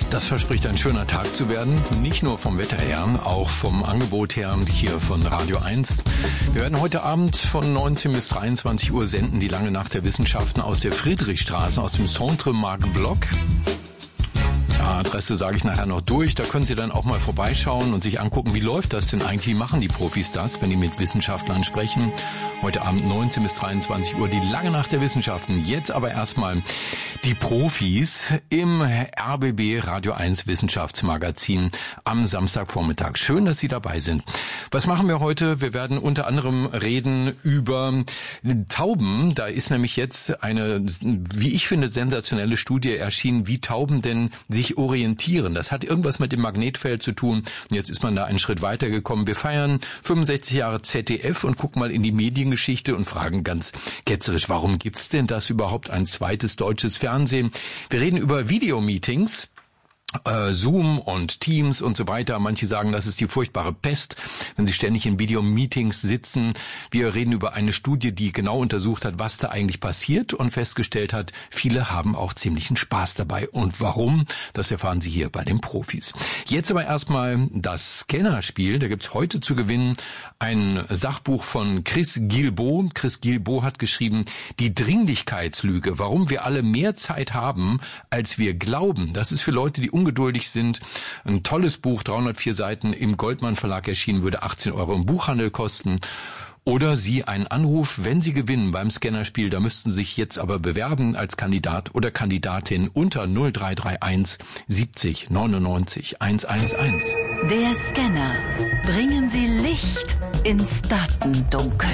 Das verspricht ein schöner Tag zu werden, nicht nur vom Wetter her, auch vom Angebot her hier von Radio 1. Wir werden heute Abend von 19 bis 23 Uhr senden, die lange Nacht der Wissenschaften aus der Friedrichstraße, aus dem Centre Marc Bloch. Adresse sage ich nachher noch durch. Da können Sie dann auch mal vorbeischauen und sich angucken, wie läuft das denn eigentlich? Wie machen die Profis das, wenn die mit Wissenschaftlern sprechen? Heute Abend 19 bis 23 Uhr, die lange Nacht der Wissenschaften. Jetzt aber erstmal die Profis im RBB Radio 1 Wissenschaftsmagazin am Samstagvormittag. Schön, dass Sie dabei sind. Was machen wir heute? Wir werden unter anderem reden über Tauben. Da ist nämlich jetzt eine, wie ich finde, sensationelle Studie erschienen, wie Tauben denn sich orientieren. Das hat irgendwas mit dem Magnetfeld zu tun. Und jetzt ist man da einen Schritt weiter gekommen. Wir feiern 65 Jahre ZDF und gucken mal in die Mediengeschichte und fragen ganz ketzerisch, warum gibt's denn das überhaupt, ein zweites deutsches Fernsehen? Wir reden über Videomeetings. Zoom und Teams und so weiter. Manche sagen, das ist die furchtbare Pest, wenn sie ständig in Videomeetings sitzen. Wir reden über eine Studie, die genau untersucht hat, was da eigentlich passiert und festgestellt hat, viele haben auch ziemlichen Spaß dabei. Und warum? Das erfahren Sie hier bei den Profis. Jetzt aber erstmal das Scannerspiel. Da gibt's heute zu gewinnen ein Sachbuch von Chris Guillebeau. Chris Guillebeau hat geschrieben, die Dringlichkeitslüge, warum wir alle mehr Zeit haben, als wir glauben. Das ist für Leute, die ungeduldig sind. Ein tolles Buch, 304 Seiten, im Goldmann Verlag erschienen, würde 18 € im Buchhandel kosten. Oder Sie einen Anruf, wenn Sie gewinnen beim Scannerspiel. Da müssten Sie sich jetzt aber bewerben als Kandidat oder Kandidatin unter 0331 70 99 111. Der Scanner. Bringen Sie Licht ins Datendunkel.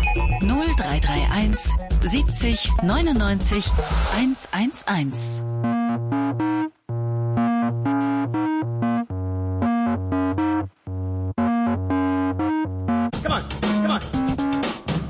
0331 70 99 111.